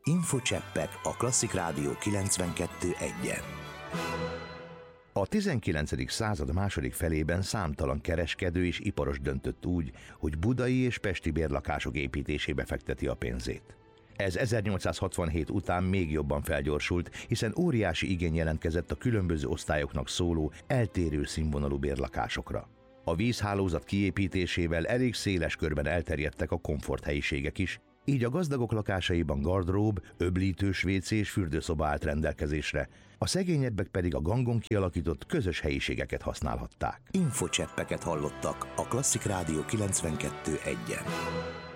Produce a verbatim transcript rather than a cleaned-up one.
Infocseppek a Klasszik Rádió kilencvenkettő egyen. A tizenkilencedik század második felében számtalan kereskedő és iparos döntött úgy, hogy budai és pesti bérlakások építésébe fekteti a pénzét. Ez ezernyolcszázhatvanhét után még jobban felgyorsult, hiszen óriási igény jelentkezett a különböző osztályoknak szóló, eltérő színvonalú bérlakásokra. A vízhálózat kiépítésével elég széles körben elterjedtek a komforthelyiségek is, így a gazdagok lakásaiban gardrób, öblítős vécé és fürdőszoba állt rendelkezésre, a szegényebbek pedig a gangon kialakított közös helyiségeket használhatták. Infocseppeket hallottak a Klasszik Rádió kilencvenkettő egyen.